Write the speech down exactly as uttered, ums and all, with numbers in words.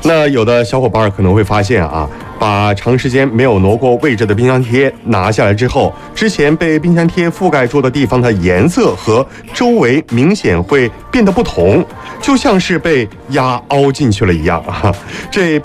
那有的小伙伴可能会发现啊，把长时间没有挪过位置的冰箱贴拿下来之后，之前被冰箱贴覆盖住的地方的颜色和周围明显会变得不同，就像是被压凹进去了一样啊。这